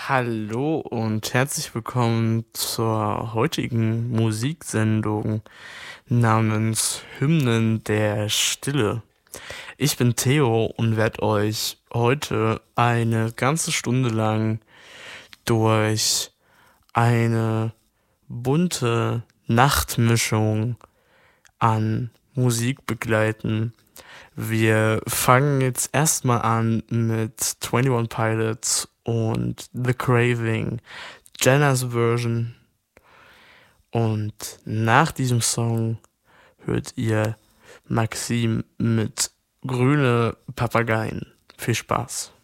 Hallo und herzlich willkommen zur heutigen Musiksendung namens Hymnen der Stille. Ich bin Theo und werde euch heute eine ganze Stunde lang durch eine bunte Nachtmischung an Musik begleiten. Wir fangen jetzt erstmal an mit 21 Pilots und The Craving, Jenna's Version. Und nach diesem Song hört ihr Maxim mit Grüne Papageien. Viel Spaß.